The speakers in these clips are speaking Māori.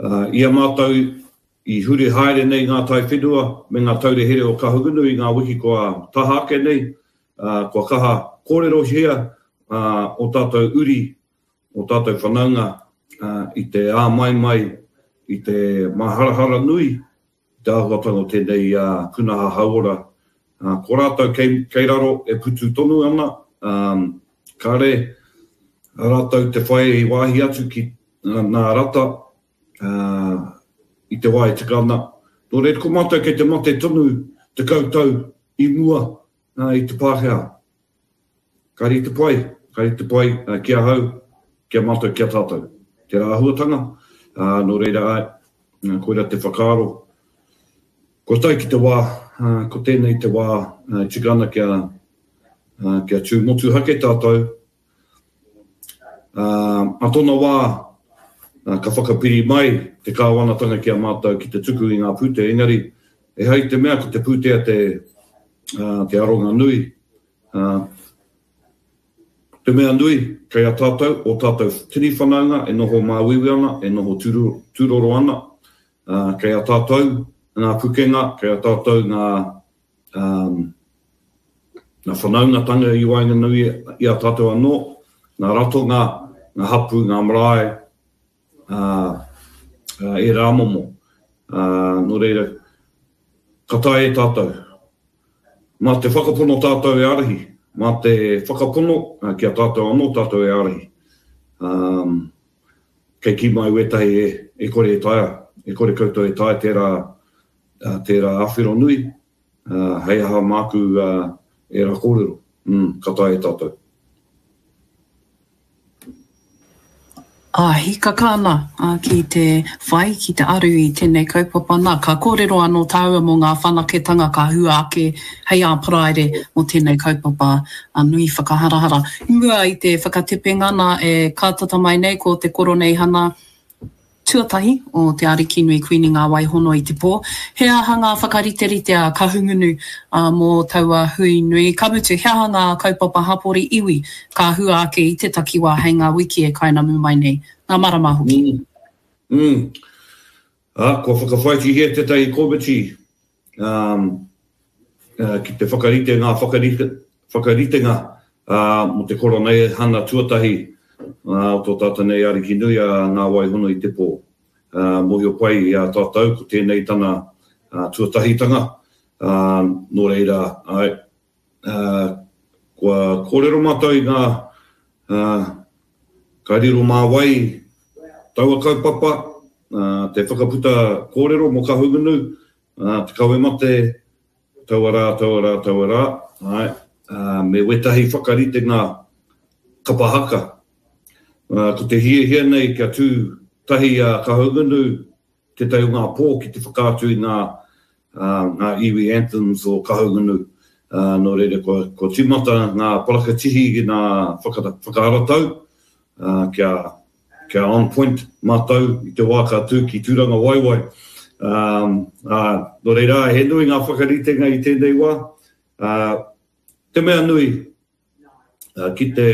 Ia mātou I huri haere nei ngā tai whenua, me ngā taure here o Kahungunu I ngā wiki kua tahake nei, kua kaha kōrero hea, o tātou uri, o tātou whanaunga, I te āmaimai, I te maharahara nui, te ahuatanga o tēnei kunaha hauora. Ko rātou kei raro e putu tonu ana, ka re, rātou te whae I wāhi atu ki nā rata, I te wāi te kāna. Nō reira, ko mātou kei te mate tonu, te koutou, I mua, I te Pākehā. Ka ri te pai, kia hau, kia mātou, kia tātou. Te rāhuatanga, nō reira koera te whakaaro. Ko tai ki te wā, ko tēnei te wā, tikana kia tū motu hake tātou. A tōna wā, ka whakapiri mai, te kāwanatanga kia mātou ki te tuku I ngā pūtea. Engari, e hei te mea ko te pūtea te aronga nui. Te mea nui, kei a tātou, o tātou tini whanaunga, e noho māwiwi ana, e noho tūroro ana. Kei a tātou, ngā pukenga, kei a tātou ngā whanaungatanga I wainga nui I a tātou anō, ngā ratonga, ngā hapu, ngā marae, e rā momo. Nō reira, ka tae e tātou. Mā te whakapono tātou e arahi, mā te whakapono kia tātou anō tātou e arahi. Kei ki mai wetahi e kore e taia, e kore koutou e taia tērā awhiro nui, hei aha māku e rā kōrero, ka tae e tātou. Hika kāna ki te whai, ki te aru I tēnei kaupapa nā. Ka kōrero anō tāua mō ngā whanaketanga ka hua ake hei a praere mō tēnei kaupapa nui whakaharahara. Mua I te whakatepenga e kātata mai nei ko te koronei hana tuatahi o te ariki nui kuini ngā waihono I te pō. He aha ngā whakariterite a Kahungunu mō taua hui nui. Ka mutu, he aha ngā kaupapa hapori iwi ka hua ake I te takiwa hei ngā wiki e kainamu mai nei. Ngā marama hoki. Kua whakawhaiti hea te tai komiti ki te whakarite ngā whakaritenga mo te koronei hana tuatahi o tō tata nei ariki nui a ngā waihono I te pō. Mohi o pai I a tātou ko tēnei tana tuatahitanga. Nō reira, kua kōrero mātou I ngā ka riro mā wai taua kaupapa, te whakaputa kōrero mo Kahungunu, te kawe mate, taua rā. Me wetahi whakarite ngā kapahaka. Ko te hia nei kia tū tahi a Kahungunu, te tau ngā pō ki te whakātu I ngā iwi anthems o Kahungunu. Nō reira, ko tīmata ngā parakatihi I ngā whakaaratau, kia on point mātou I te wā ka tū ki tūranga waiwai. Nō reira, he nui ngā whakaritenga I tēnei wā. Te mea nui, ki te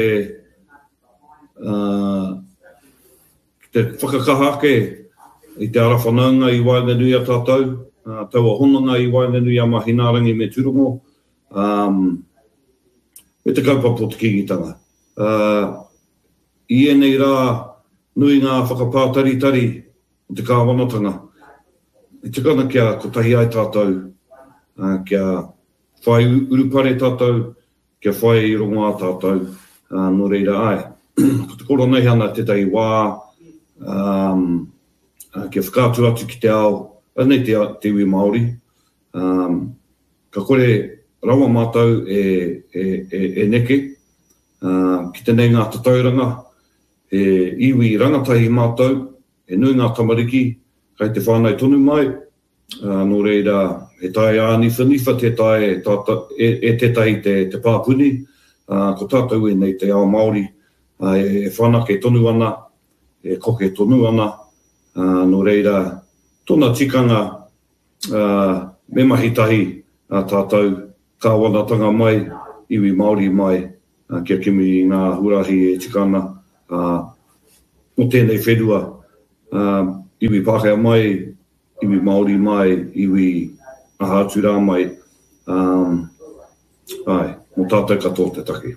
whakakahake I te ara whanaunga I wainga nui a tātou, taua honanga I wainga nui a mahinarangi me turongo, me te kaupapa o te kingitanga. I enei rā nui ngā whakapātaritari o te kāwanatanga. I te kana kia kotahi ai tātou, kia whai urupare tātou, kia whai I rongo a tātou, nō reira ai. Ko te koronei hana te tai wā, kia whakātu atu ki te ao, anei te iwi Māori. Ka kore rawa mātou e neke, ki te nei ngā tatauranga, e iwi rangatahi mātou, e nui ngā tamariki, kai te whānau tonu mai, nō reira, e tai ānifa te tai e te tai te pāpuni, ko tātou e nei te ao Māori, e whanake tonu ana, e koke tonu ana, nō reira, tōna tikanga me mahitahi tātou kāwanatanga mai, iwi Māori mai, kia kimi ngā hurahi e tikana, o tēnei whenua. iwi Pākehā mai, iwi Māori mai, iwi Ahatura mai, mo tātou katoa te taki.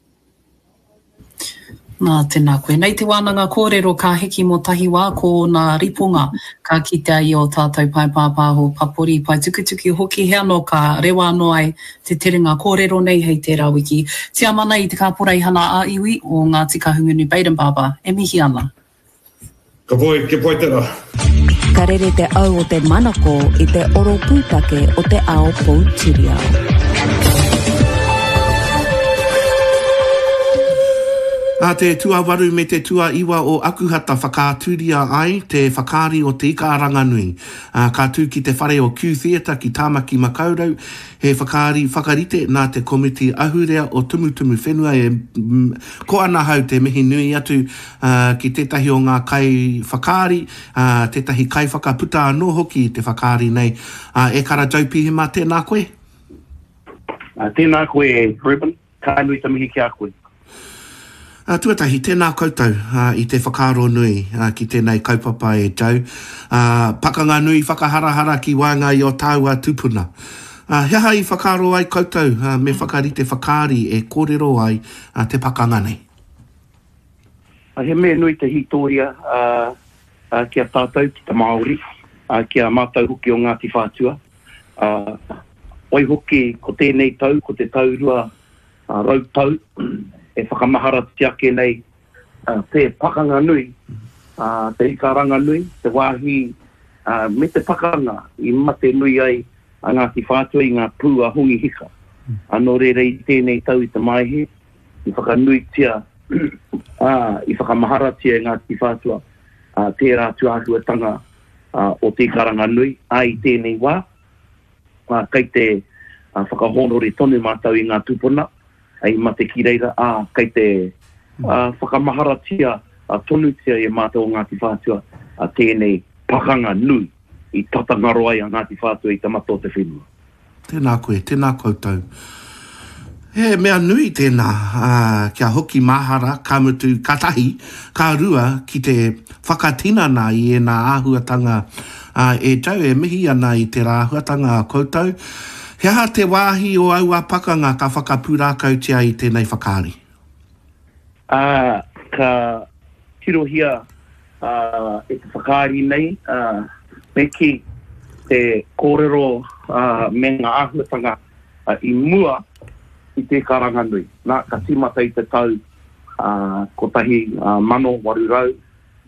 Nā, tēnā koe. Nei te wānanga kōrero ka hiki mo tahi wā ko nā ripunga ka kitea i o tātou pai pāpāho papori pai tukutuki hoki he anō ka rewa anō ai te terenga kōrero nei hei tērā wiki. Tia mana i te kāpora i hana a iwi o ngā tika hunguni Baden Baba. E mihi ana. Ka poe, ke poe tērā. Ka rere te au o te manako i te oro pūtake o te ao Poutireo. Te tuawaru me te tua iwa o akuhata whakāturia ai te whakari o te ika aranganui. Ka tū ki te whare o Q Theatre ki Tāmaki Makaurau, he whakari whakarite nā te komiti ahurea o tumutumu whenua ko ana hau te mihi nui atu ki tētahi o ngā kai whakari, tētahi kai whakaputa anō hoki te whakari nei. E kara taupihi mā tēnā koe? Tēnā koe, Ruben. Ka nui ta mihi ki a koe. Tuatahi, tēnā koutou i te whakaro nui ki tēnei kaupapa e tau. Pakanga nui whakaharahara ki wānga i o tāua tupuna. Hea i whakaro ai koutou me whakarite whakari e kōrero ai te pakanga nei. He mea nui te hitoria ki a tātou, ki te Māori, ki a mātou hoki o Ngāti Whātua. Oi hoki ko tēnei tau, ko te taurua rautau, e whakamahara te ake nei te pakanga nui, te ikaranga nui, te wāhi, me te pakanga i mate nui ai a Ngāti Whātua i ngā pū a hongi hika. Anō rere i tēnei tau i te maihe, i whakanui tia, i whakamahara tia Ngāti Whātua, tērā tuahuatanga o te ikaranga nui, ai tēnei wā, kei te whakahonore tonu mātau i ngā tupuna, ai mate ki reira, kei te whakamaharatia, tonu tia i mātou o Ngāti Whātua, tēnei pakanga nui i tatangaro ai a Ngāti Whātua i tamato te whenua. Tēnā koe, tēnā koutou. He mea nui tēnā, kia hoki mahara, ka mutu katahi, ka rua ki te whakatinana i e nā āhuatanga e tau e mihi ana i te rāhuatanga koutou. He aha te wāhi o aua pakanga ka whakapūrākau tia i tēnei whakari? Ka tirohia e te whakari nei, me ki te kōrero me ngā āhuatanga i mua i te karanga nui. Nā, ka timata i te tau ko tahi mano warurau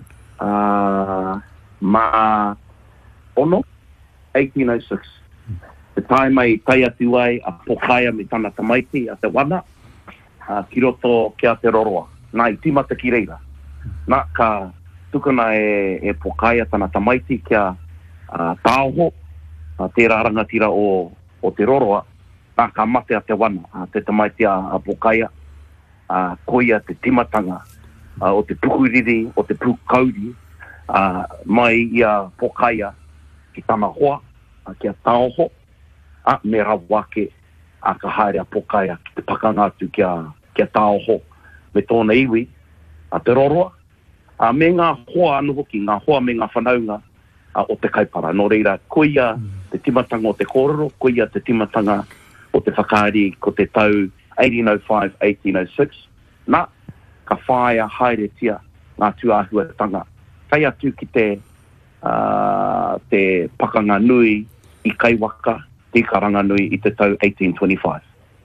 ma ono, 1806. Te tae mai tai atu ai a pokaia me tana tamaiti a te wana, ki roto ki a te roroa. Nā i timata ki reira. Nā ka tukuna e pokaia tana tamaiti ki a tāoho, tērā rangatira o te roroa, nā ka mate a te wana, te tamaiti a pokaia, koia te timatanga, o te pukuriri, o te pukauri, mai i a pokaia ki tana hoa, ki a tāoho, me rawake a ka haere a pokaia ki te pakanga atu ki a tāoho me tōna iwi a te roroa me ngā hoa anu hoki, ngā hoa me ngā whanaunga o te kaipara. Nō reira, koia te timatanga o te kōrero, koia te timatanga o te whakaari ko te tau 1805, 1806. Nā, ka whaia haere tia ngā tuahuatanga. Kai atu ki te pakanga nui i Kaiwaka, te karanga nui i te tau 1825.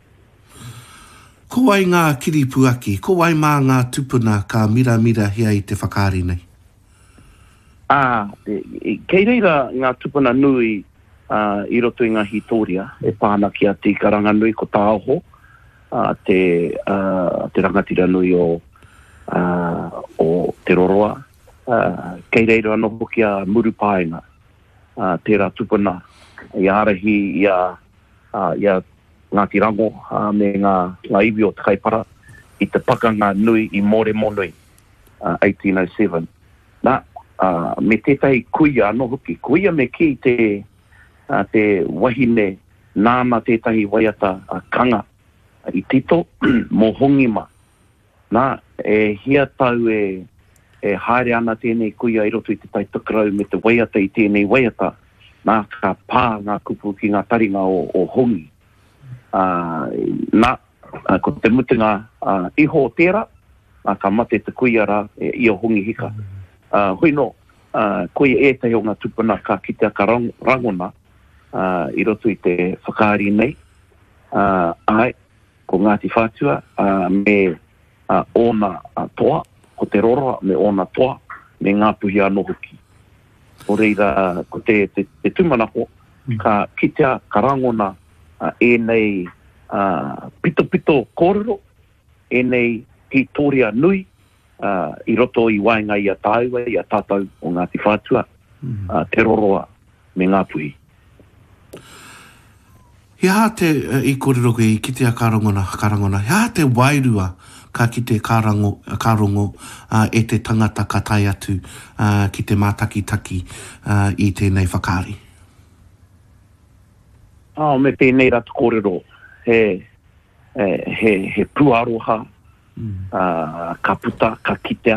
Ko ai ngā kiripuaki, ko ai mā ngā tupuna ka mira hea i te whakaari nei? Kei reira ngā tupuna nui i roto i ngā hitoria, e pāna ki a te karanga nui ko tāoho, te rangatira nui o te roroa. Kei reira anō hoki a muru pāenga, tērā tupuna, i arahi i a Ngāti Rango me ngā iwi o te kaipara i te pakanga nui i More Monui 1807. Nā, me tētai kuia anō hoki, kuia me ki te wahine nāna tētahi waiata kanga i tito mō hongima. Nā, e hia tau haere ana tēnei kuia i roto i te taitokarau me te waiata i tēnei waiata, nā ka pā ngā kupu ki ngā taringa o hongi. Nā, ko te mutunga iho o tērā, nā ka mate te kuia rā i o hongi hika. Hui no, koe ētahi o ngā tupuna ka kitea ka rangona i roto i te whakaari nei. Ai, ko Ngāti Whātua me ona toa, ko te roroa me ona toa, me ngā puhi anō hoki. O reira, ko te tumanako, ka kitea ka rangona nei pito kōrero, nei hitoria nui, i roto i wainga i a tāua, i a tātou o Ngāti Whātua, te roroa me ngā puhi. Hea te i kōrero koe i kitea karangona, hea te wairua ka kite kārongo e te tangata ka tai atu ki te mātakitaki i tēnei whakaari. Me tēnei ratu kōrero, he puaroha, ka puta, ka kitea,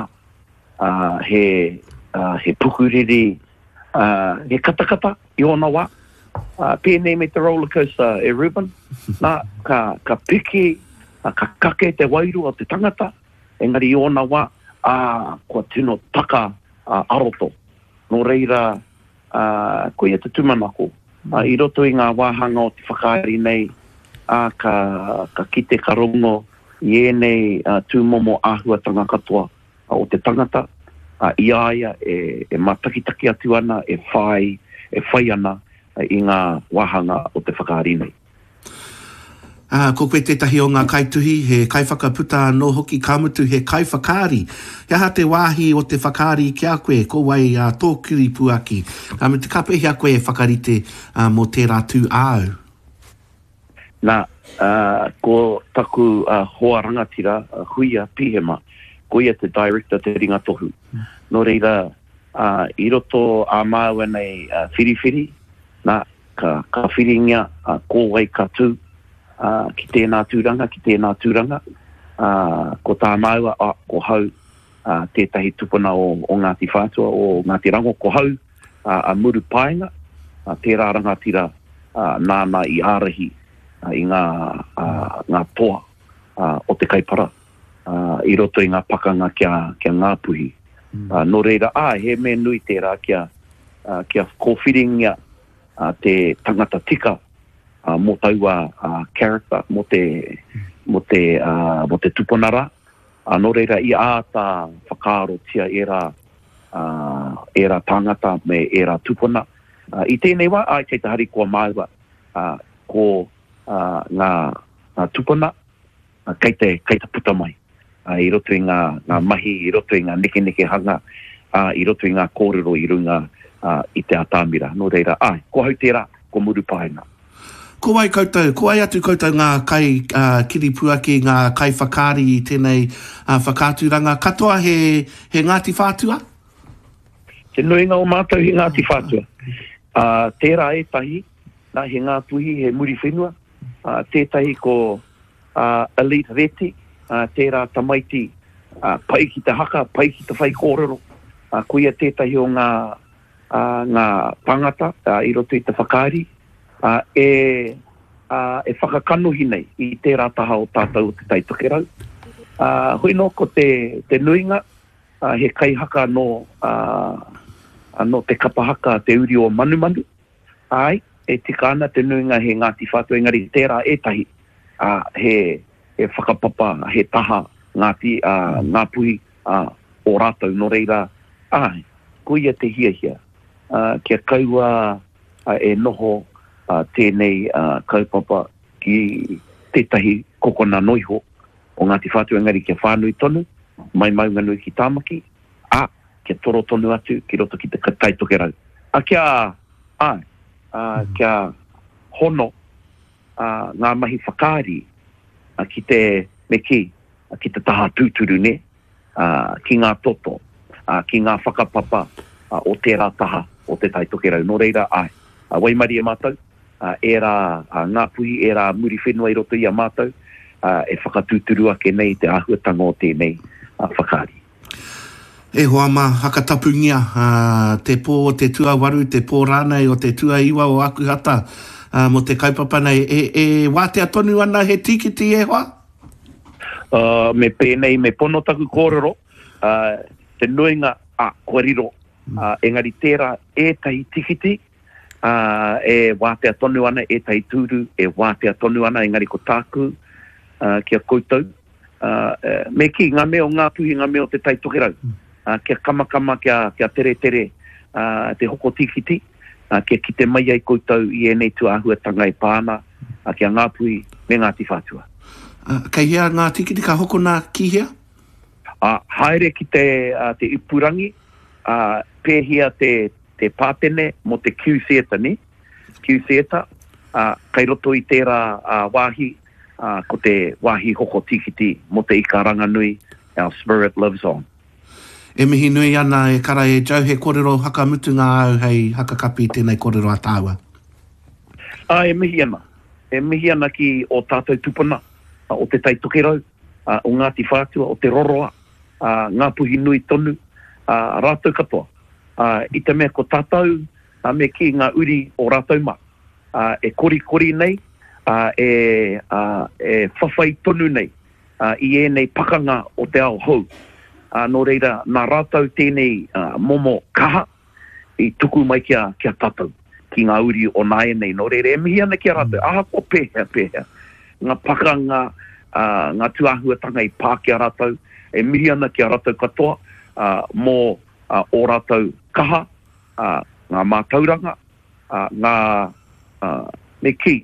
he pukuriri, he katakata i ona wā. Pēnei me te roller coaster e Ruben, nā ka piki, ka kake te wairu o te tangata, engari i ona wā, kua tino taka aroto. Nō reira, koe te tumanako, i roto i ngā wāhanga o te whakaari nei, ka kite ka rongo, i enei tūmomo āhuatanga katoa o te tangata, i aia e matakitaki atu ana, e whai ana, i ngā wāhanga o te whakaari nei. Ko koe tētahi o ngā kaituhi, he kaiwhakaputa no hoki kamutu he kaiwhakaari. Hea te wāhi o te whakaari ki a koe, ko wai tōkiri puaki. Te kapehi a koe e whakarite mō tērā tū āu. Nā, ko taku hoa rangatira, Huia Pihema, ko ia te director te ringa tohu. Nō reira, i roto a māua nei whiriwhiri, nā, ka whiringia ko wai katu, ki tēnā tūranga, ko tā maua, ko hau tētahi tupuna o Ngāti Whātua, o Ngāti Rango, ko hau a muru paenga, tērā rangatira nāna i ārahi i ngā toa o te kaipara, i roto i ngā pakanga kia ngā puhi. Nō reira, he me nui tērā kia kōwhiringia te tangata tika mō taua character, mō te tuponara. Nō reira, i āta whakaaro tia era tangata me era tupona. I tēnei wā, kei te hari kua māua ko ngā tupona, kei te puta mai. I roto i ngā mahi, i roto i ngā neke hanga, i roto i ngā kōrero i runga i te atamira. Nō reira, ko hau tērā, ko muru paena. Ko ai atu koutou ngā kai kiri puaki, ngā kai whakaari i tēnei whakāturanga. Katoa he Ngāti Whātua? Te nuinga o mātou he Ngāti Whātua. Tērā tahi, nā he ngā puhi, he muri whenua. Tētahi ko elite reti, tērā tamaiti, pai ki te haka, pai ki te whai kōrero. Kuia tētahi o ngā pangata, i roto i te whakaari. E whakakanohi nei i tērā taha o tātou te taitokerau. Hoi no, ko te nuinga, he kai haka no te kapahaka te uri o manumanu. Ai, e tika ana te nuinga he Ngāti Whātua, engari tērā tahi, he whakapapa, he taha ngā puhi o rātou no reira. Kuia te hia, kia kaua e noho tēnei kaupapa ki tētahi kokona noiho o Ngāti Whātua, engari kia whānui tonu, mai maunga nui ki tāmaki, kia toro tonu atu ki roto ki te taitokerau. Kia hono ngā mahi whakaari ki te meki, ki te taha tūturu ne, ki ngā toto, ki ngā whakapapa o tērā taha o te taitokerau. Nō reira, waimari e mātou, ngā puhi, muri whenua i roto i a mātou, e whakatūturu ake nei te āhuatanga o tēnei whakaari. E hoa ma hakatapungia, te pō, te tua waru, te pō rānei o te tua iwa o Akuhata, mo te kaupapa nei. E wātea tonu ana he tikiti e hoa? Me pēnei, me pono taku kōrero, te nuinga a kōrero, engari tērā e tai tikiti, e wātea tonu ana e tai tūru, e wātea tonu ana engari ko tāku, kia koutou. Me ki ngā meo ngā puhi ngā meo te tai tokerau, kia kamakama kia tere, te hoko tikiti, kia ki te mai ai koutou i enei tu ahuatanga i pāna, kia ngā puhi me ngā tifātua. Kei hea ngā tikiti ka hoko nā kihea? Haere ki te ipurangi, pēhia te pātene mo te kiuseeta ni, kiuseeta, kai roto i tērā wāhi, ko te wāhi hoko tikiti mo te ikaranga nui, our spirit lives on. E mihi nui ana e kara e jau he kōrero hakamutu ngā au hei hakakapi tēnei kōrero a tāua. E mihi ana ki o tātou tupuna, o te taitokerau, o ngā tifātua, o te roroa, ngā puhi nui tonu, rātou katoa. I te mea ko tātou, me ki ngā uri o rātou ma, e kori nei, e whawhai tonu nei, i nei pakanga o te ao hou. Nō reira, nā rātou tēnei momo kaha, i tuku mai kia tātou, ki ngā uri o nāe nei. Nō reira, e mihi ana kia rātou, ko pēhea. Ngā pakanga, ngā tuahuatanga i pā kia rātou, e mihi ana kia rātou katoa, mō o rātou kaha, ngā mātauranga, ngā me ki,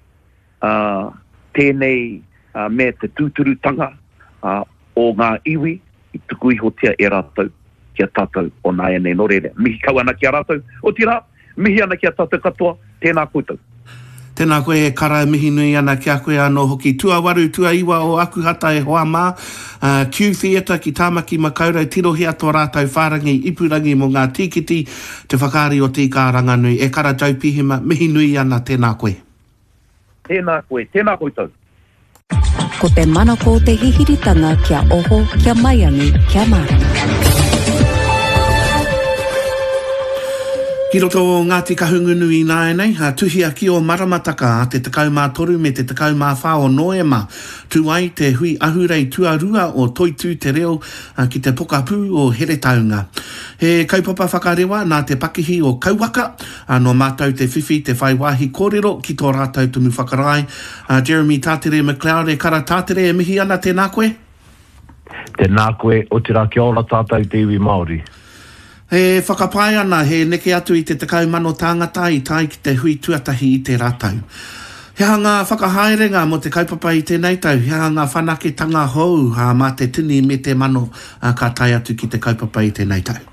tēnei me te tūturutanga o ngā iwi, i tuku ihotia e rātou kia tātou o nāia nei nō reire. Mihi kau ana kia rātou, o tira, mihi ana kia tātou katoa, tēnā koutou. Tēnā koe e kara mihi nui ana kia koe anō hoki tua waru, tua iwa o Akuhata e hoa mā, Q Theatre ki Tāmaki Makaurau, tirohi ato rātou whārangi, ipurangi mo ngā tikiti, te whakaari o te ikāranga nui, e kara jau pihima, mihi nui ana tēnā koe. Tēnā koe, tēnā koutou. Ko te manako te hihiritanga kia oho, kia maiangi, kia marama. Ki roto o Ngāti Kahungu nui nāenei, tuhi aki o Maramataka te tekau mā toru me te tekau mā whā o Noema, tuai te hui ahurei tuarua o Toitū te reo ki te pokapū o Heretaunga. He kaupapa whakarewa nā te pakihi o Kauwaka, no mātou te whiwhi te whaiwahi kōrero ki tō rātou tumu whakarai. Jeremy Tātere McLeod e kara tātere e mihi ana tēnā koe? Tēnā koe, o tira kia ora tātou te iwi Māori. He whakapai ana, he neke atu i te tekau mano tāngata i tai ki te hui tuatahi i te rātau. He ngā whakahaerenga mo te kaupapa i tēnei tau, he ngā whanake tanga hou mā te tini me te mano ka tai atu ki te kaupapa i tēnei tau.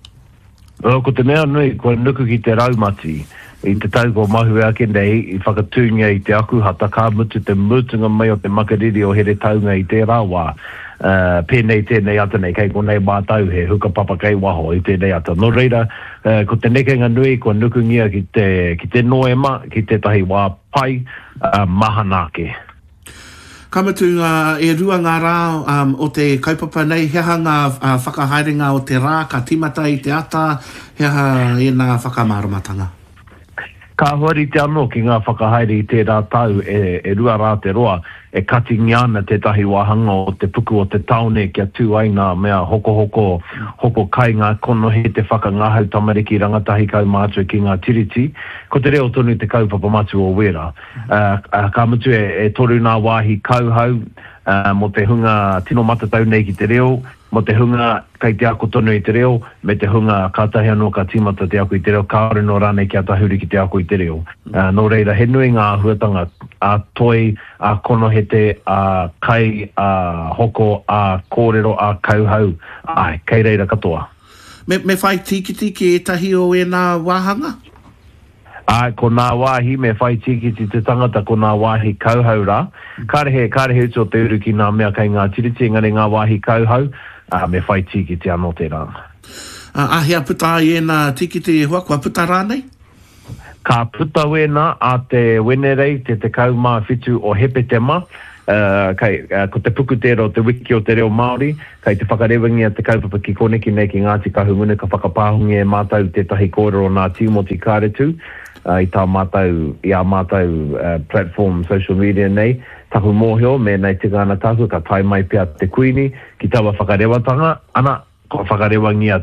Ko te mea nui, ko nuku ki te raumati, i te tau ko mahu ake nei, i whakatūngia i te Akuhata, ka mutu te mutunga mai o te makariri o Heretaunga i te rāwā. Pēnei tēnei ata nei, kei ko nei mātau he hukapapa kei waho i tēnei ata. Nō reira, ko te nekenga nui, ko nukungia ki te Noema, ki te tahi wā pai, mahanake. Kamatu e rua ngā rā o te kaupapa nei, heha ngā whakahaerenga o te rā, ka timata i te ata, heha e ngā whakamāramatanga. Ka hori te anō ki ngā whakahaere i tērā tau e rua rā te roa, e katingi ana te tahi wahanga o te puku o te taone kia tūai ngā mea hoko kai ngā kono he te whakangahau tamariki rangatahi kau mātua ki ngā tiriti. Ko te reo tonu te kaupapa matu o wera. Ka mutu e toru ngā wāhi kauhau mo te hunga tino matatau nei ki te reo, mo te hunga kai te ako tonu i te reo, me te hunga kātahi anō ka tīmata te ako i te reo, kāore no rānei ki a tahuri ki te ako i te reo. Nō reira, he nui ngā huatanga a toi, a kono hete, a kai, a hoko, a kōrero, a kauhau. Ai, kei reira katoa. Me whai tikiti ki e tahi o e nā wāhanga? Ai, ko nā wāhi me whai tikiti te tangata ko nā wāhi kauhau rā. Kārehe uto te uru ki nā mea kai ngā tiriti, ngare ngā wāhi kauhau, me whai tikiti anō te rā. Ahia puta i e nā tikiti e hua, kua puta rānei? Ka puta wena a te wenerei te kau mā whitu o Hepetema, ko te puku tero, te wiki o te reo Māori, kai te whakarewangia te kaupapa ki koneki nei ki Ngāti Kahungunu, ka whakapāhungi e mātau tētahi kōrero nā Timoti Kāretu, i tā mātau, platform social media nei, tahu mōhio, me nei te gana tahu, ka tai mai pia te kuini, ki tawa whakarewatanga, ana, ko whakarewangia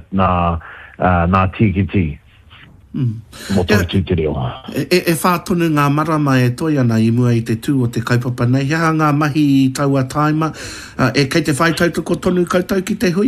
nā tīkiti. Mo tō te reo. E whātonu ngā marama e toi ana i mua i te tū o te kaupapa nei. Hea ngā mahi i taua taima. E kei te whai tautoko tonu koutou ki te hui?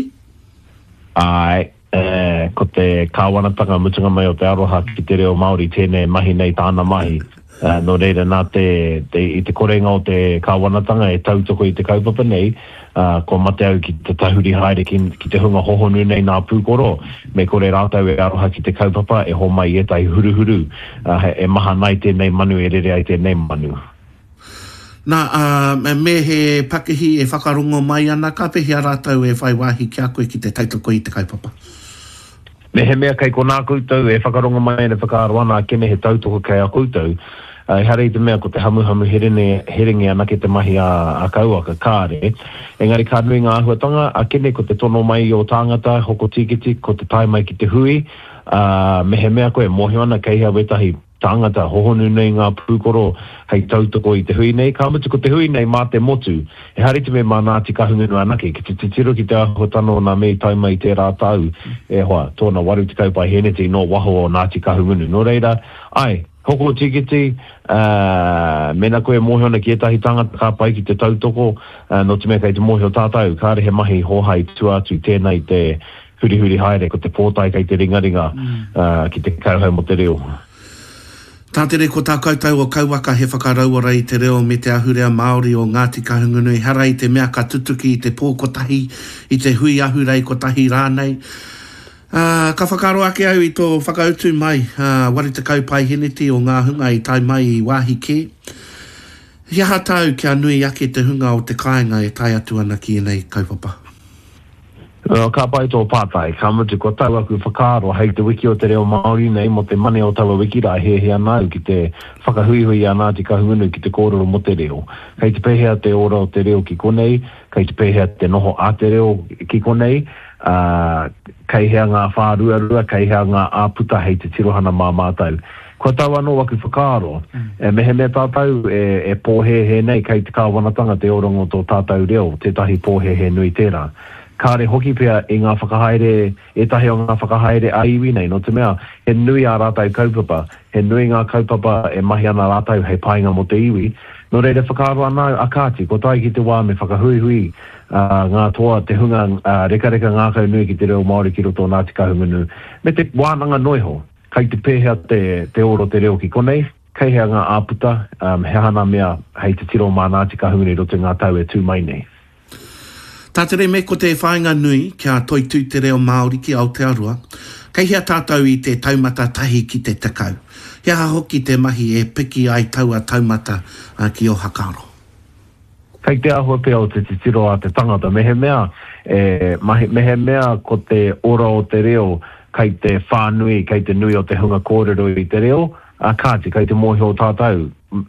Ai, ko te kāwanatanga mutunga mai o te aroha ki te reo Māori tēnei mahi nei tāna mahi. No reira nā i te korenga o te kāwanatanga e tautoko i te kaupapa nei, ko mate au ki te tahuri haere ki te hunga hohonu nei nā pūkoro, me kore rātau e aroha ki te kaupapa e ho mai e tai huruhuru, e maha nai tēnei manu e rere ai tēnei manu. Nā, me he pakihi e whakarongo mai ana, ka pehia rātau e whai wāhi ki a koe ki te tautoko i te kaupapa? Me he mea kai ko nā koutou e whakarongo mai e whakaroana kene he tautoko kai a koutou, harei te mea ko te hamuhamu herenge ana ke te mahi a kauaka kāre. Engari ka nui ngā ahuatanga, a kene ko te tono mai o tāngata, hoko tikiti, ko te tai mai ki te hui, me he mea koe mohi ana kei hea wetahi tāngata hohonu nei ngā pūkoro hei tautoko i te hui nei. Ka mutu ko te hui nei mā te motu. E hari te me mā Ngāti Kahungunu anake, ki te titiro ki te ahotano nā mei tai mai te rātau. E hoa, tōna waru te kaupai heneti no waho o Ngāti Kahungunu. No reira, ai, hoko tikiti, mena koe mohi ona ki etahi tangata ka pai ki te tautoko, no te mea kei te mohi o tātau, kāre he mahi hohai tuatu tēnei te huri haere ko te pōtai kei te ringaringa ki te kauhau mo te reo. Tātere ko tā koutou o kauwaka he whakaraua i te reo me te ahurea Māori o Ngāti Kahungunu, hara i te mea ka tutuki i te pōkotahi, i te hui ahurei kotahi rānei. Ka whakaro ake au i tō whakautu mai, wari te kaupai heneti o ngā hunga i tai mai i wāhi ke. Hiaha tau kia nui ake te hunga o te kāinga e tai atu ana ki nei kaupapa. Ka pai tō pātai, ka mutu ko tau aku whakaro hei te wiki o te reo Māori nei mo te mane o tawa wiki rā he ana au ki te whakahuihui a Ngāti Kahungunu ki te kōrero mo te reo. Kei te pehea te ora o te reo ki konei, kei te pehea te noho a te reo ki konei, kei hea ngā whāruarua, kei hea ngā āputa hei te tirohana mā mātau. Ko tau anō waku whakaro, me he mea tātau e pōhehe nei kei te kāwanatanga te orongo tō tātau reo, tētahi pōhehe nui tērā. Kāre hoki pia i ngā whakahaere, e tahi o ngā whakahaere a iwi nei, no te mea, he nui a rātau kaupapa, he nui ngā kaupapa e mahi ana rātau hei painga mo te iwi, no reire whakaro ana a kāti, ko tai ki te wā me whakahuihui ngā toa te hunga reka ngā kau nui ki te reo Māori ki roto Ngāti Kahungunu, me te wānanga noiho, kai te pēhea te oro te reo ki konei, kai hea ngā āputa, he hana mea hei te tiro mā Ngāti Kahungunu roto ngā tau e tū mai nei. Tātere me ko te whāinga nui kia toitū te reo Māori ki Aotearoa, kei hea tātou i te taumata tahi ki te takau. Hea hoki te mahi e piki ai taua taumata ki o Hakaro. Kei te ahua pia o te titiro a te tangata, me he mea, me he mea ko te ora o te reo, kei te whānui, kei te nui o te hunga kōrero i te reo, a kāti, kei te mohi o tātou,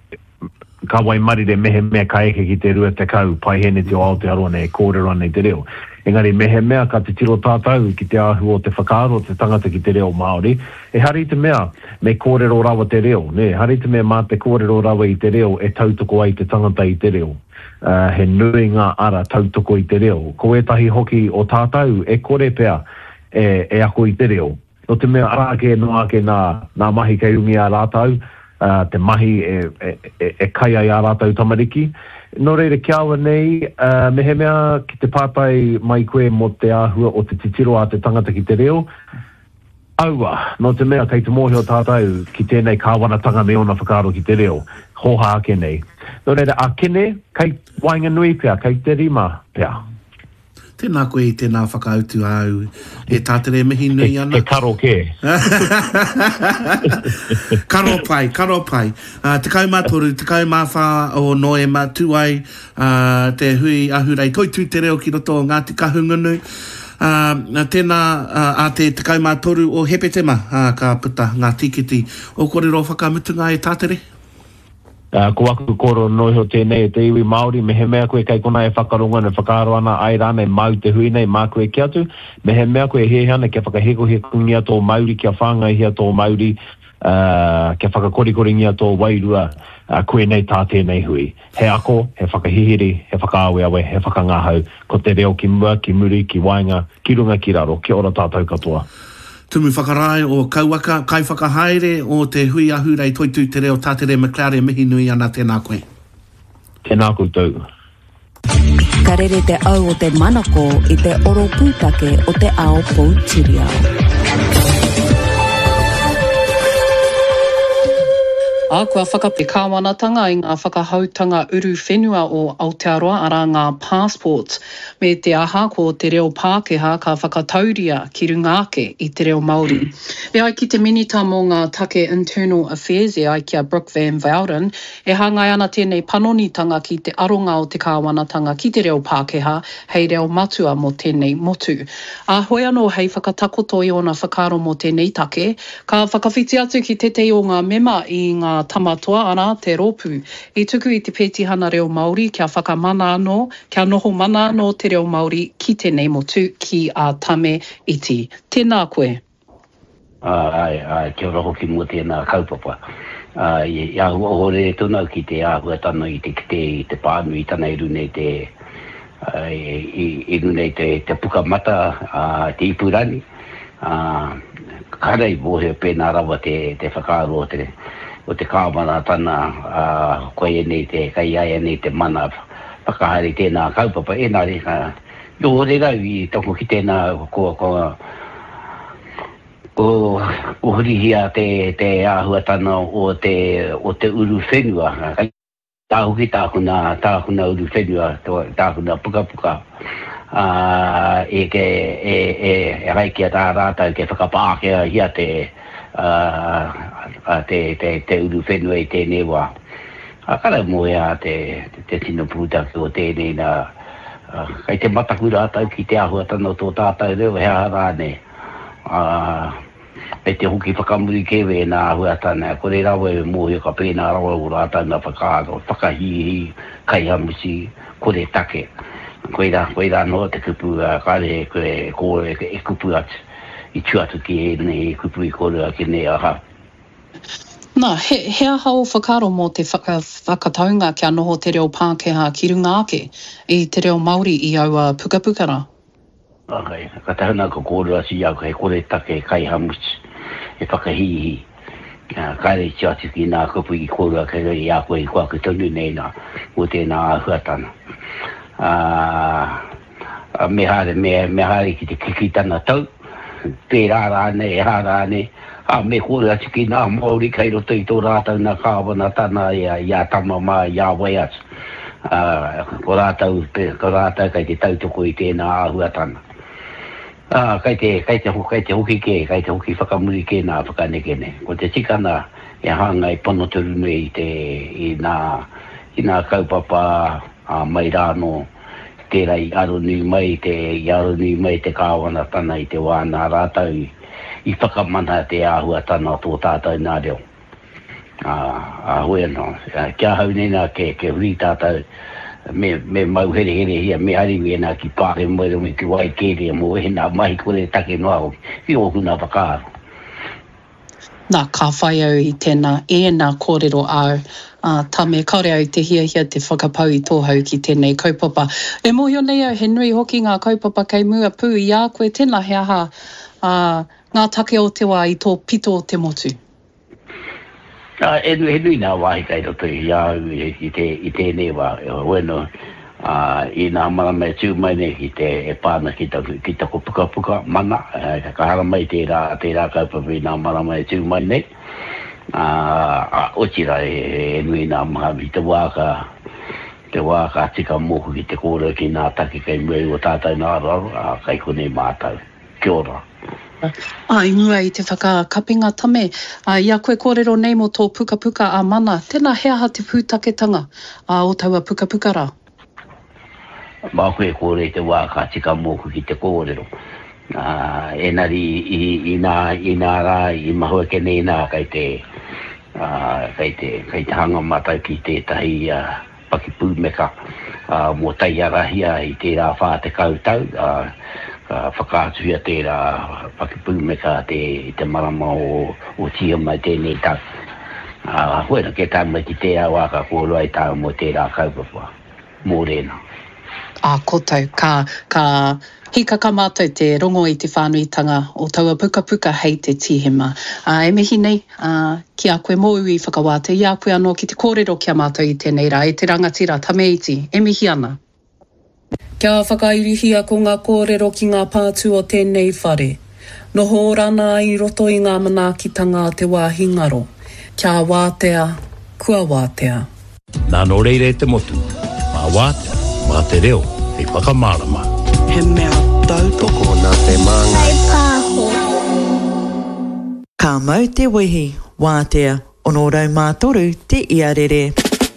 ka wai marire mehe mea ka eke ki te rua te kau pai hene te o Aotearoa nei kōrero nei te reo. Engari mehe mea ka te tiro tātou ki te ahu o te whakaaro o te tangata ki te reo Māori. E hari te mea me kōrero rawa te reo. Ne, hari te mea mā te kōrero rawa i te reo e tautoko ai te tangata i te reo. He nui ngā ara tautoko i te reo. Ko etahi hoki o tātou e kore pea e ako i te reo. No te mea arake no ake nā mahi kei ungi a rātau. Te mahi e kai ai a rātau tamariki. No reire kia awa nei, me he mea ki te pāpai mai koe mo te āhua o te titiro a te tangata ki te reo. Aua, no te mea kei te mōhio tātou ki tēnei kāwanatanga me ona whakaro ki te reo. Hoha ake nei. No reire a kene, kei wainga nui pia, kei te rima pia. Tēnā koe i tēnā whakautu au, e tātere mihi nui ana. E karo ke. Karo pai. Te kaumatoru, te kaumawha o noe matuai, te hui ahurei toitū te reo ki roto o Ngāti Kahungunu. Tēnā a te kaumatoru o Hepetema, ka puta ngā tikiti o kōrero whakamutunga e tātere. ko aku koro noi ho tēnei te iwi Māori, me he mea koe kai kona e whakaronga ne whakaaro ana ai rāne mau te hui nei mā koe ki atu, me he mea koe he hana kia whakaheko he kungia tō Māori, kia whāngai hia tō Māori, kia whakakorikoringia tō wairua, koe nei tā tēnei hui. He ako, he whakahihiri, he whakaaweawe, he whakangahau, ko te reo ki mua, ki muri, ki wainga, ki runga ki raro, kia ora tātou katoa. Tumu whakarai o kauaka, kai whakahaere o te hui ahurei toitu te reo tātere McLaren mihi nui ana tēnā koe. Tēnā koutou. Ka rere te au o te manako i te oro pūtake o te ao Poutirau. A kua whakape kāwanatanga i ngā whakahautanga uru whenua o Aotearoa ara ngā passports. Me te aha ko te reo Pākehā ka whakatauria ki runga ake i te reo Māori. E ai ki te minita mō ngā take Internal Affairs e ai kia Brooke Van Velden, e hangai ana tēnei panonitanga ki te aronga o te kāwanatanga ki te reo Pākehā, hei reo matua mō tēnei motu. A hoi anō hei whakatakoto i ona whakaro mō tēnei take, ka whakawhiti atu ki te o ngā mema i ngā tamatoa ana te rōpū. I tuku i te pētihana reo Māori kia whakamana anō, kia noho mana anō te reo Māori ki tēnei motu ki a Tame Iti. Tēnā koe. Kia ora hoki mua tēnā kaupapa. Ia hore tūnau ki te āhua tano i te pānu i tana iru nei te pukamata te ipurani. Karei bohe pēnā rawa te whakaaro o te kāwana tana koe nei te kaiaia nei te mana whakahari tēnā kaupapa. Enare, yo hore rau i toko ki tēnā ko hurihia te āhua tana o te uru whenua. Tāhuki tāhuna uru whenua, tāhuna puka. E rai kia tā rātau ke whakapākea hia te uru whenua i tēnei wā. Kara moea te tino pūtaki o tēnei nā kai te matakura atau ki te āhua tano tō tātou reo hea rāne. E te hoki whakamuri kewe nā āhua tana, kore rawa e mōhio ka pēnā rawa o rātau nā whakaaro, whakahihi, kai hamusi, kore take. Koe rā no te kupu, kare koe e kupu atu, i tuatu ki e nei kupu i kore ki nei aha. Nā, he aha o whakaro mō te whakataunga kia noho te reo Pākehā ki runga ake i te reo Māori i aua pukapukara. Okay, ka tahuna ko kore asi au hei kore take kai hamusi, e whakahihi. Kare i tuatu ki nā kupu i kore ki rei a koe i kua ki tonu nei nā, o tēnā āhuatana. Me hare ki te kikitana tau, pērā rāne, rāne, me kore atu ki nā Māori kai roto i tō rātau nā kāwana tana ia tama mā ia wai atu. Ko rātau kai te tautoko i tēnā āhuatana. Kai te hoki ke, kai te hoki whakamuri ke nā whakanekene. Ko te tikana e hangai ponoturu nei i nā kaupapa mai rāno, tērā i aroni mai te kāwana tana i te wāna rātau i whakamana te āhua tana tō tātou nā reo. Hoi anō, kia hau nei nā ke hui tātou me mau here hia, me ariwi nā ki pāre mwere me ki wai kere mo e nā mahi kore take noa o, ki o huna whakaaro. Nā, ka whai au i tēnā nā kōrero au. Tame, kaore au te hia te whakapau i tōhau ki tēnei kaupapa. E mōhio nei au, he nui hoki ngā kaupapa kei mua pū i a koe tēnā he aha ngā take o te wā i tō pito o te motu. E nui nā wāhi kai roto i au i tēnei wā. Weno, i nā marama e tū mai nei ki te pāna ki tako puka mana. Ka hara mai tērā kaupapa i nā marama e tū mai nei. Otira e nui nā mahawi te wāka tika mohu ki te kōrau ki nā take kai mwei o tātou nā raro, kai konei mātau. Kia ora. I mua i te whakakapinga Tame, ia koe kōrero nei mo tō puka a mana, tēnā he aha te pūtaketanga o taua puka rā? Mā koe kōrei te wāka tika mohu ki te kōrero. Enari i nā rā, i mahua ke nei nā kai kei te hanga matai ki tētahi pakipū meka mō tai arahia I tērā whā te kautau whakaatuhia tērā pakipū meka te marama o tia mai tēnei tau huena ke tā mai ki te au aka kōrua I tāu mō tērā kaupapa mō rena koutou, ka hika ka mātou te rongo I te whānuitanga o taua puka puka hei te tihema. E mihi nei, ki a koe mōu I whakawāte, I a koe anō ki te kōrero ki a mātou I tēnei rā, e te rangatira tameiti, e mihi ana. Kia whakairihia ko ngā kōrero ki ngā pātū o tēnei whare. Noho rana I roto I ngā manaakitanga te wāhi ngaro. Kia wātea, kua wātea. Nā no reire te motu, mā wātea, mā te reo, hei whakamārama. He mea tautoko nā te māngai. Hei pāho. Ka mau te wihi, wātea, ono rau mātoru te iarere.